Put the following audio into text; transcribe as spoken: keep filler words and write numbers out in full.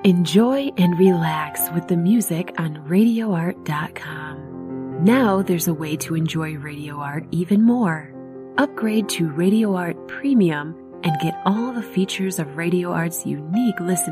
Enjoy and relax with the music on radio art dot com. Now there's a way to enjoy Radio Art even more. Upgrade to Radio Art Premium and get all the features of Radio Art's unique listening